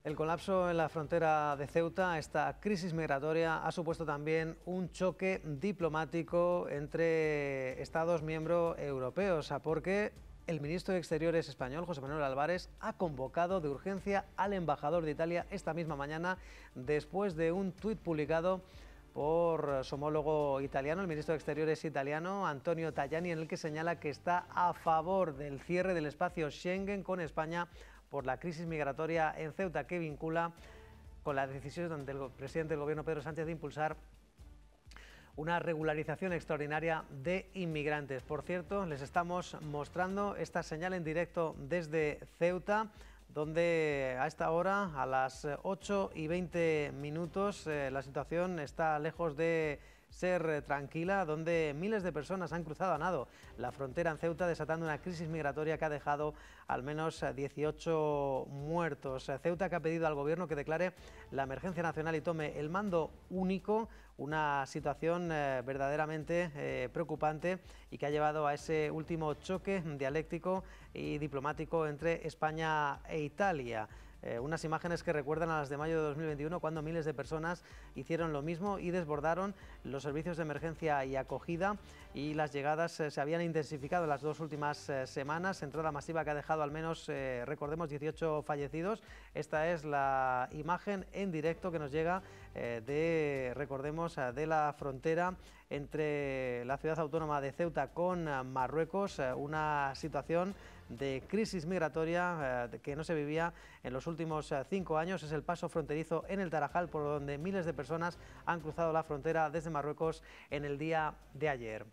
El colapso en la frontera de Ceuta, esta crisis migratoria, ha supuesto también un choque diplomático entre Estados miembros europeos, porque el ministro de Exteriores español, José Manuel Álvarez, ha convocado de urgencia al embajador de Italia esta misma mañana, después de un tuit publicado por su homólogo italiano, el ministro de Exteriores italiano, Antonio Tajani, en el que señala que está a favor del cierre del espacio Schengen con España por la crisis migratoria en Ceuta, que vincula con la decisión del presidente del gobierno, Pedro Sánchez, de impulsar una regularización extraordinaria de inmigrantes. Por cierto, les estamos mostrando esta señal en directo desde Ceuta, donde a esta hora, a las 8:20, la situación está lejos de ser tranquila, donde miles de personas han cruzado a nado la frontera en Ceuta, desatando una crisis migratoria que ha dejado al menos 18 muertos. Ceuta, que ha pedido al gobierno que declare la emergencia nacional y tome el mando único, una situación verdaderamente preocupante y que ha llevado a ese último choque dialéctico y diplomático entre España e Italia. Unas imágenes que recuerdan a las de mayo de 2021, cuando miles de personas hicieron lo mismo y desbordaron los servicios de emergencia y acogida, y las llegadas se habían intensificado en las dos últimas semanas. Entrada masiva que ha dejado al menos, recordemos, 18 fallecidos. Esta es la imagen en directo que nos llega recordemos, de la frontera entre la ciudad autónoma de Ceuta con Marruecos, una situación de crisis migratoria que no se vivía en los últimos 5 años. Es el paso fronterizo en el Tarajal, por donde miles de personas han cruzado la frontera desde Marruecos en el día de ayer.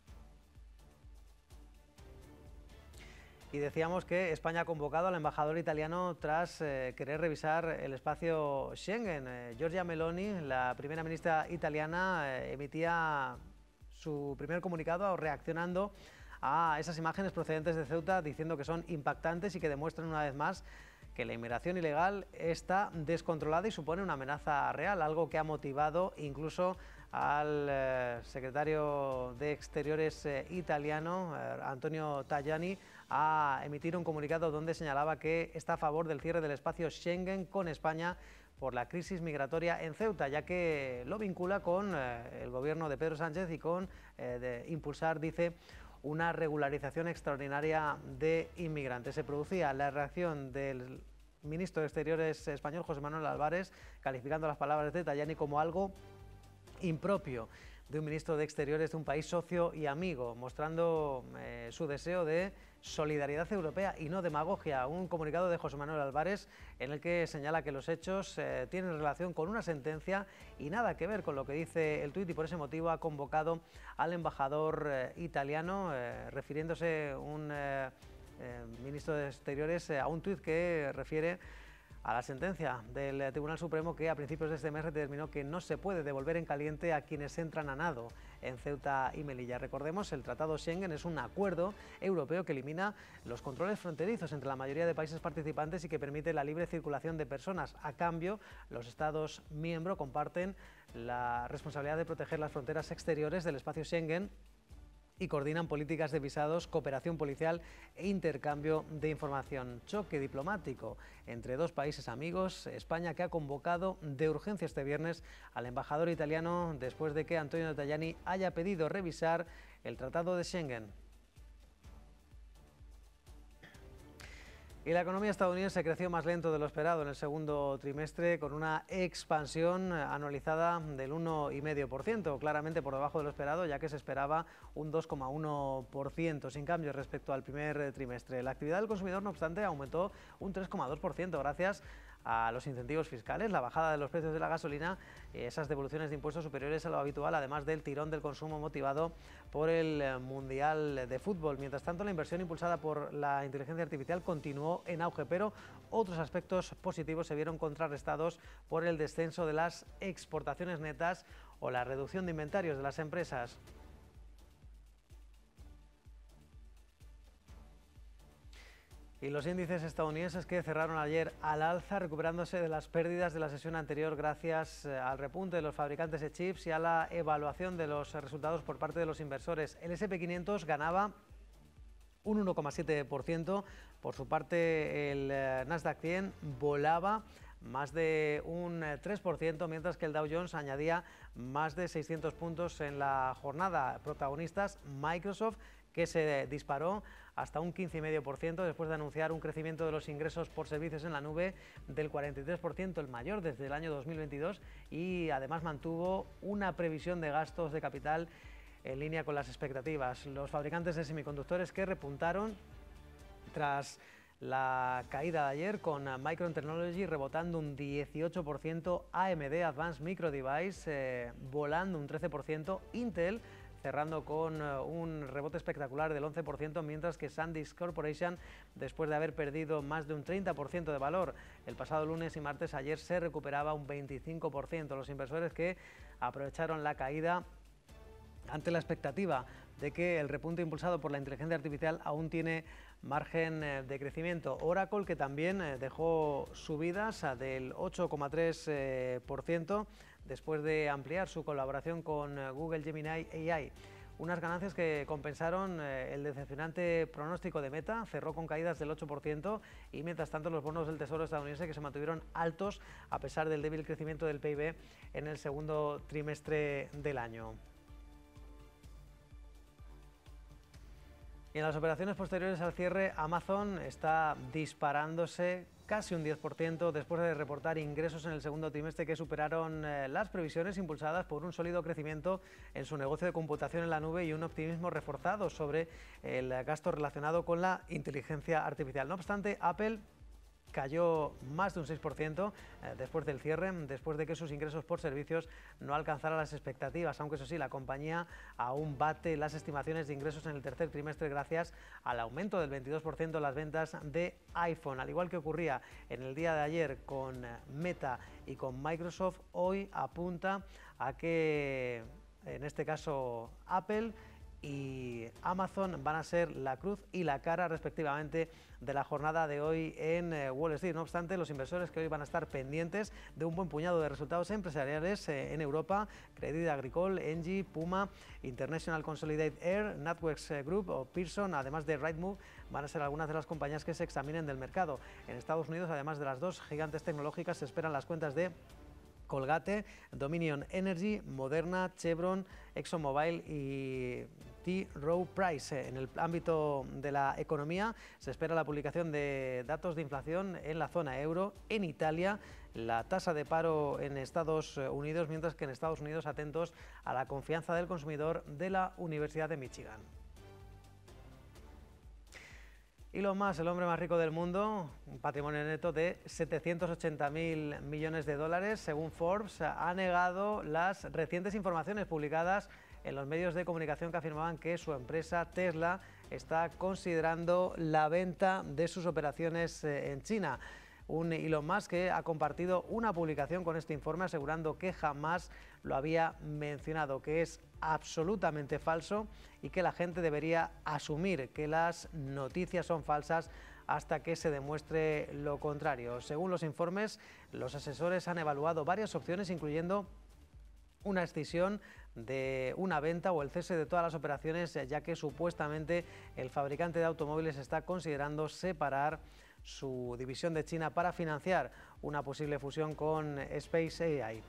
Y decíamos que España ha convocado al embajador italiano tras querer revisar el espacio Schengen. Giorgia Meloni, la primera ministra italiana, emitía su primer comunicado reaccionando a esas imágenes procedentes de Ceuta, diciendo que son impactantes y que demuestran una vez más que la inmigración ilegal está descontrolada y supone una amenaza real, algo que ha motivado incluso al secretario de Exteriores italiano, Antonio Tajani, a emitir un comunicado donde señalaba que está a favor del cierre del espacio Schengen con España por la crisis migratoria en Ceuta, ya que lo vincula con el gobierno de Pedro Sánchez y con impulsar, dice, una regularización extraordinaria de inmigrantes. Se producía la reacción del ministro de Exteriores español, José Manuel Álvarez, calificando las palabras de Tajani como algo impropio de un ministro de Exteriores de un país socio y amigo, mostrando su deseo de solidaridad europea y no demagogia. Un comunicado de José Manuel Álvarez en el que señala que los hechos tienen relación con una sentencia y nada que ver con lo que dice el tuit, y por ese motivo ha convocado al embajador italiano, refiriéndose un ministro de Exteriores a un tuit que refiere a la sentencia del Tribunal Supremo, que a principios de este mes determinó que no se puede devolver en caliente a quienes entran a nado en Ceuta y Melilla. Recordemos, el Tratado Schengen es un acuerdo europeo que elimina los controles fronterizos entre la mayoría de países participantes y que permite la libre circulación de personas. A cambio, los Estados miembros comparten la responsabilidad de proteger las fronteras exteriores del espacio Schengen y coordinan políticas de visados, cooperación policial e intercambio de información. Choque diplomático entre dos países amigos. España, que ha convocado de urgencia este viernes al embajador italiano después de que Antonio Tajani haya pedido revisar el Tratado de Schengen. Y la economía estadounidense creció más lento de lo esperado en el segundo trimestre, con una expansión anualizada del 1,5%, claramente por debajo de lo esperado, ya que se esperaba un 2,1%, sin cambios respecto al primer trimestre. La actividad del consumidor, no obstante, aumentó un 3,2% gracias a los incentivos fiscales, la bajada de los precios de la gasolina, esas devoluciones de impuestos superiores a lo habitual, además del tirón del consumo motivado por el Mundial de Fútbol. Mientras tanto, la inversión impulsada por la inteligencia artificial continuó en auge, pero otros aspectos positivos se vieron contrarrestados por el descenso de las exportaciones netas o la reducción de inventarios de las empresas. Y los índices estadounidenses, que cerraron ayer al alza, recuperándose de las pérdidas de la sesión anterior gracias al repunte de los fabricantes de chips y a la evaluación de los resultados por parte de los inversores. El S&P 500 ganaba un 1,7%. Por su parte, el Nasdaq 100 volaba más de un 3%, mientras que el Dow Jones añadía más de 600 puntos en la jornada. Protagonistas Microsoft, que se disparó hasta un 15,5% después de anunciar un crecimiento de los ingresos por servicios en la nube del 43%, el mayor desde el año 2022, y además mantuvo una previsión de gastos de capital en línea con las expectativas. Los fabricantes de semiconductores que repuntaron tras la caída de ayer, con Micron Technology rebotando un 18%, AMD Advanced Micro Device volando un 13%, Intel cerrando con un rebote espectacular del 11%, mientras que SanDisk Corporation, después de haber perdido más de un 30% de valor el pasado lunes y martes, ayer se recuperaba un 25%. Los inversores que aprovecharon la caída ante la expectativa de que el repunte impulsado por la inteligencia artificial aún tiene margen de crecimiento. Oracle, que también dejó subidas del 8,3%, después de ampliar su colaboración con Google Gemini AI. Unas ganancias que compensaron el decepcionante pronóstico de Meta, cerró con caídas del 8%, y mientras tanto los bonos del Tesoro estadounidense, que se mantuvieron altos a pesar del débil crecimiento del PIB en el segundo trimestre del año. Y en las operaciones posteriores al cierre, Amazon está disparándose casi un 10% después de reportar ingresos en el segundo trimestre que superaron las previsiones, impulsadas por un sólido crecimiento en su negocio de computación en la nube y un optimismo reforzado sobre el gasto relacionado con la inteligencia artificial. No obstante, Apple cayó más de un 6% después del cierre, después de que sus ingresos por servicios no alcanzaran las expectativas, aunque eso sí, la compañía aún bate las estimaciones de ingresos en el tercer trimestre gracias al aumento del 22% de las ventas de iPhone. Al igual que ocurría en el día de ayer con Meta y con Microsoft, hoy apunta a que, en este caso, Apple y Amazon van a ser la cruz y la cara respectivamente de la jornada de hoy en Wall Street. No obstante, los inversores que hoy van a estar pendientes de un buen puñado de resultados empresariales en Europa: Crédit Agricole, Engie, Puma, International Consolidated Air, Natworks Group o Pearson, además de Rightmove, van a ser algunas de las compañías que se examinen del mercado. En Estados Unidos, además de las dos gigantes tecnológicas, se esperan las cuentas de Colgate, Dominion Energy, Moderna, Chevron, ExxonMobil y T. Rowe Price. En el ámbito de la economía se espera la publicación de datos de inflación en la zona euro, en Italia, la tasa de paro en Estados Unidos, mientras que en Estados Unidos atentos a la confianza del consumidor de la Universidad de Michigan. Elon Musk, el hombre más rico del mundo, un patrimonio neto de 780.000 millones de dólares, según Forbes, ha negado las recientes informaciones publicadas en los medios de comunicación que afirmaban que su empresa Tesla está considerando la venta de sus operaciones en China. Un Elon Musk que ha compartido una publicación con este informe asegurando que jamás lo había mencionado, que es absolutamente falso y que la gente debería asumir que las noticias son falsas hasta que se demuestre lo contrario. Según los informes, los asesores han evaluado varias opciones, incluyendo una escisión de una venta o el cese de todas las operaciones, ya que supuestamente el fabricante de automóviles está considerando separar su división de China para financiar una posible fusión con Space AI.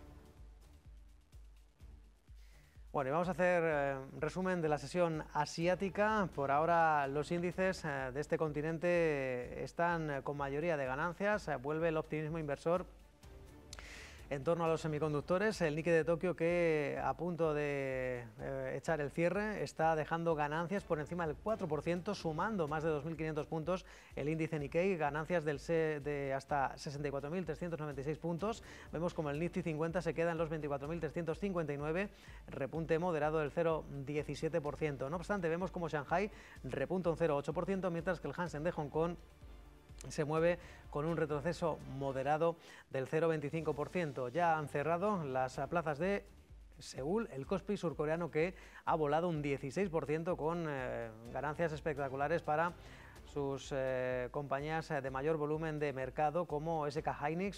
Bueno, y vamos a hacer resumen de la sesión asiática. Por ahora los índices de este continente están con mayoría de ganancias. Vuelve el optimismo inversor en torno a los semiconductores. El Nikkei de Tokio, que a punto de echar el cierre, está dejando ganancias por encima del 4%, sumando más de 2.500 puntos. El índice Nikkei, ganancias de hasta 64.396 puntos. Vemos como el Nifty 50 se queda en los 24.359, repunte moderado del 0,17%. No obstante, vemos como Shanghai repunta un 0,8%, mientras que el Hansen de Hong Kong se mueve con un retroceso moderado del 0,25%. Ya han cerrado las plazas de Seúl, el Kospi surcoreano, que ha volado un 16% con ganancias espectaculares para sus compañías de mayor volumen de mercado como SK Hynix